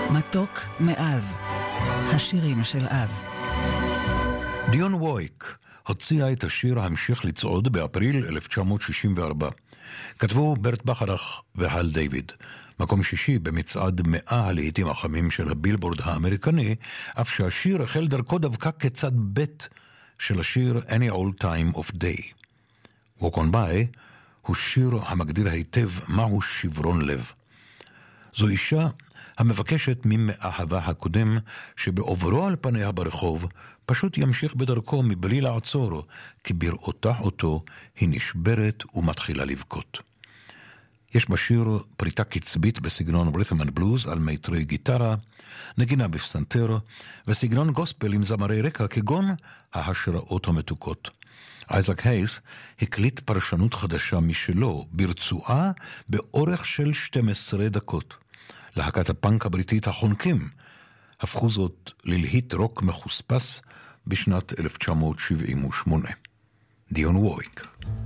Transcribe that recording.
מתוק מאז, השירים של אז. דיון וויק הוציאה את השיר המשיך לצעוד באפריל 1964. כתבו ברט בחרח והל דיוויד. מקום שישי במצעד 100 הלהיטים החמים של הבילבורד האמריקני, אף שהשיר החל דרכו דווקא כצד ב' של השיר Any Old Time of Day. Walk on By הוא שיר המגדיר היטב מהו שברון לב. זו אישה המבקשת ממאהבה הקודם שבעוברו על פניה ברחוב פשוט ימשיך בדרכו מבלי לעצור, כי בראותה אותו היא נשברת ומתחילה לבכות. יש בשיר פריטה קצבית בסגנון רית'ם אנד בלוז על מיתרי גיטרה, נגינה בפסנתר וסגנון גוספל עם זמרי רקע כגון ההשראות המתוקות. אייזק הייס הקליט פרשנות חדשה משלו ברצועה באורך של 12 דקות. להקת הפאנק הבריטית החונקים הפכו זאת ללהיט רוק מחוספס בשנת 1978. דיון וויק.